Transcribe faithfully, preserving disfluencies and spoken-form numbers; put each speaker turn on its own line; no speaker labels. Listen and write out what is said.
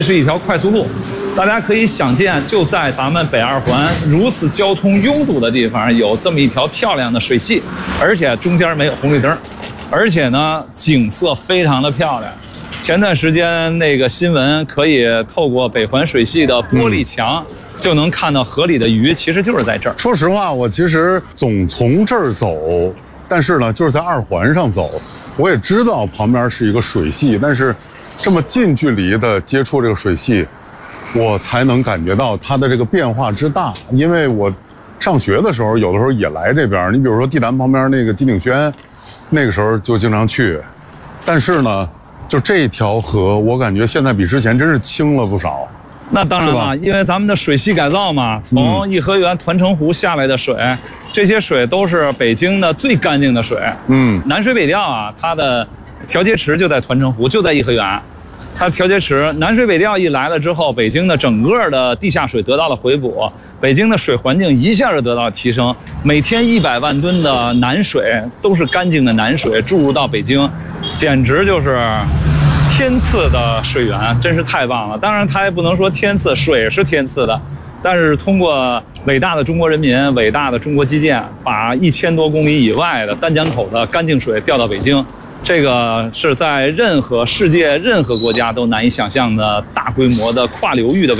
是一条快速路，大家可以想见，就在咱们北二环如此交通拥堵的地方，有这么一条漂亮的水系，而且中间没有红绿灯，而且呢，景色非常的漂亮。前段时间那个新闻，可以透过北环水系的玻璃墙，嗯、就能看到河里的鱼，其实就是在这儿。
说实话，我其实总从这儿走，但是呢，就是在二环上走，我也知道旁边是一个水系，但是。 这么近距离的接触这个水系，我才能感觉到它的这个变化之大。因为我上学的时候，有的时候也来这边。你比如说地坛旁边那个金鼎轩，那个时候就经常去。但是呢，就这条河，我感觉现在比之前真是清了不少。
那当然了，因为咱们的水系改造嘛，从颐和园团城湖下来的水，嗯、这些水都是北京的最干净的水。嗯，南水北调啊，它的调节池就在团城湖，就在颐和园。 它调节池南水北调一来了之后，北京的整个的地下水得到了回补，北京的水环境一下就得到了提升。每天一百万吨的南水都是干净的南水注入到北京，简直就是天赐的水源，真是太棒了。当然，它也不能说天赐，水是天赐的，但是通过伟大的中国人民、伟大的中国基建，把一千多公里以外的丹江口的干净水调到北京。 这个是在任何世界任何国家都难以想象的大规模的跨流域的。